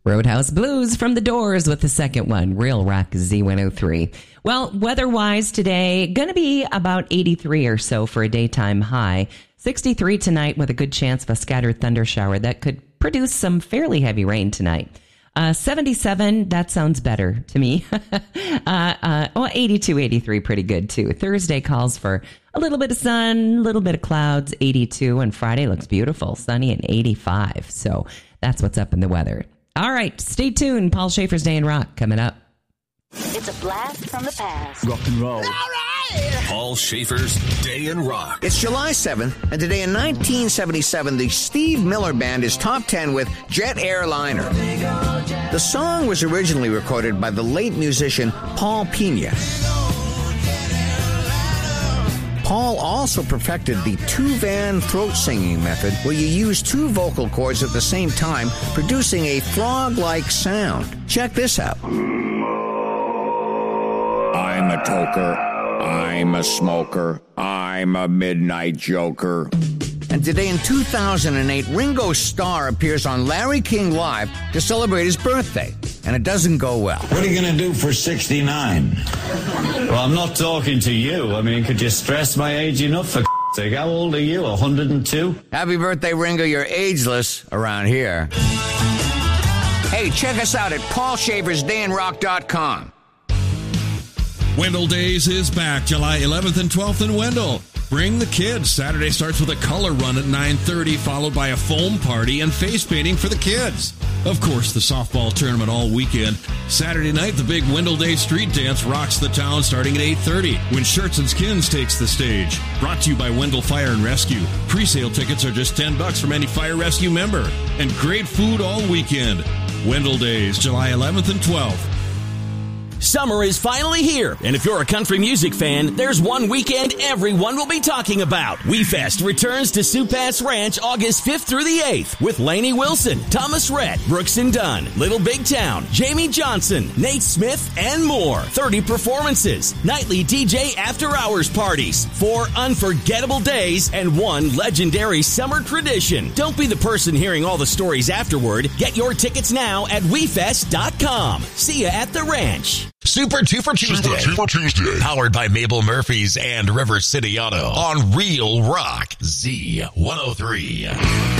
Roadhouse Blues from The Doors with the second one, Real Rock Z103. Well, weather-wise today, going to be about 83 or so for a daytime high. 63 tonight with a good chance of a scattered thunder shower that could produce some fairly heavy rain tonight. 77, that sounds better to me. 82, 83, pretty good too. Thursday calls for a little bit of sun, a little bit of clouds, 82, and Friday looks beautiful, sunny and 85. So that's what's up in the weather. All right, stay tuned. Paul Schaefer's Day in Rock coming up. It's a blast from the past. Rock and roll. All right! Paul Schaefer's Day in Rock. It's July 7th, and today in 1977, the Steve Miller Band is top 10 with Jet Airliner. The song was originally recorded by the late musician Paul Pena. Paul also perfected the two-van throat singing method where you use two vocal cords at the same time, producing a frog-like sound. Check this out. I'm a toker. I'm a smoker. I'm a midnight joker. And today in 2008, Ringo Starr appears on Larry King Live to celebrate his birthday. And it doesn't go well. What are you going to do for 69? Well, I'm not talking to you. I mean, could you stress my age enough for sake? How old are you? 102? Happy birthday, Ringo. You're ageless around here. Hey, check us out at paulschaefersdayinrock.com. Wendell Days is back July 11th and 12th in Wendell. Bring the kids. Saturday starts with a color run at 9:30, followed by a foam party and face painting for the kids. Of course, the softball tournament all weekend. Saturday night, the big Wendell Day street dance rocks the town starting at 8:30 when Shirts and Skins takes the stage. Brought to you by Wendell Fire and Rescue. Pre-sale tickets are just $10 from any fire rescue member. And great food all weekend. Wendell Days, July 11th and 12th. Summer is finally here, and if you're a country music fan, there's one weekend everyone will be talking about. WeFest returns to Sioux Pass Ranch August 5th through the 8th with Lainey Wilson, Thomas Rhett, Brooks and Dunn, Little Big Town, Jamie Johnson, Nate Smith, and more. 30 performances, nightly DJ after-hours parties, 4 unforgettable days, and 1 legendary summer tradition. Don't be the person hearing all the stories afterward. Get your tickets now at WeFest.com. See ya at the ranch. Super Tufer Tuesday. Super Tuesday. Powered by Mabel Murphy's and River City Auto on Real Rock Z103.